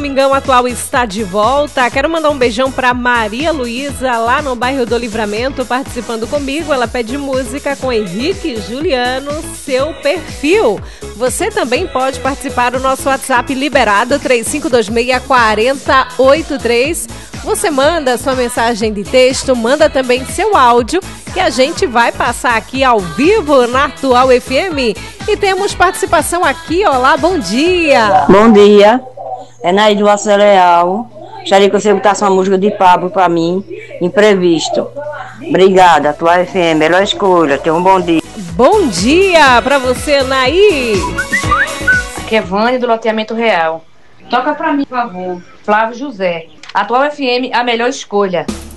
Domingão Atual está de volta. Quero mandar um beijão para Maria Luísa, lá no bairro do Livramento, participando comigo. Ela pede música com Henrique e Juliano, Seu Perfil. Você também pode participar do nosso WhatsApp liberado, 3526-4083. Você manda sua mensagem de texto, manda também seu áudio, que a gente vai passar aqui ao vivo na Atual FM. E temos participação aqui. Olá, bom dia. Bom dia. É Naí do Aço Leal. Gostaria que você botasse uma música de Pablo pra mim, imprevisto. Obrigada, Atual FM, melhor escolha. Tenha um bom dia. Bom dia pra você, Naí. Aqui é Vânia do Loteamento Real. Toca pra mim, por favor. Flávio José. Atual FM, a melhor escolha.